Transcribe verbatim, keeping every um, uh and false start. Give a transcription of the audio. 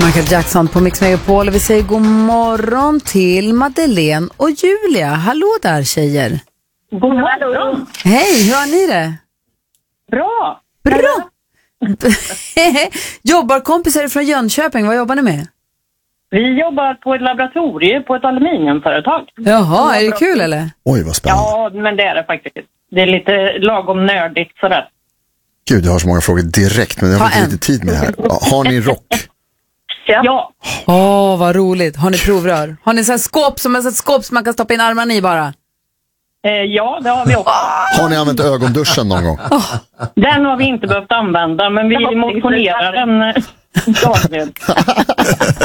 Michael Jackson på Mix Megapol. Vi säger god morgon till Madeleine och Julia. Hallå där, tjejer. God morgon. Hej, hur har ni det? Bra. Bra. Jobbar kompisar från Jönköping, vad jobbar ni med? Vi jobbar på ett laboratorium på ett aluminiumföretag. Jaha, är det kul eller? Oj, vad spännande. Ja, men det är det faktiskt. Det är lite lagom nördigt sådär. Gud, jag har så många frågor direkt, men jag har Ta inte en. lite tid med det här. Har ni rock? Ja. Åh, oh, vad roligt. Har ni provrör? Har ni så här skåp som är så skåp som man kan stoppa in armarna i bara? Eh, ja, det har vi också. Har ni använt ögonduschen någon gång? Den har vi inte behövt använda, men vi motionerar den dagligen.